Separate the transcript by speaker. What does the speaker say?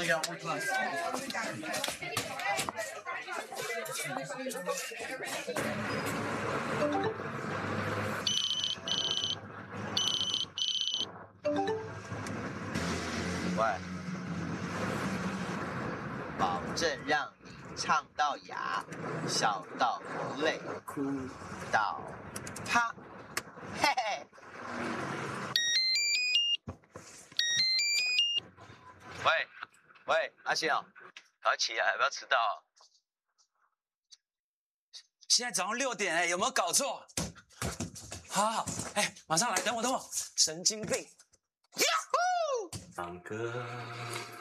Speaker 1: 要不class。
Speaker 2: 喂，保证让你唱到哑，笑到流泪，哭到啪，嘿嘿。喂，阿信哦，赶快起来，不要迟到啊。
Speaker 3: 现在早上6点，有没有搞错？好，马上来，等我，神经病！
Speaker 4: 唱歌。